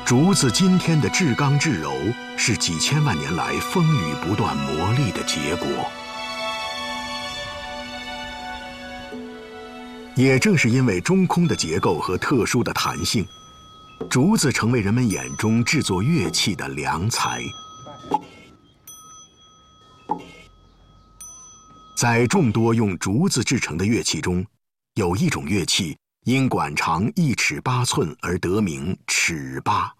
竹子今天的至刚至柔，是几千万年来风雨不断磨砺的结果。也正是因为中空的结构和特殊的弹性，竹子成为人们眼中制作乐器的良材。在众多用竹子制成的乐器中，有一种乐器因管长1尺8寸而得名尺八。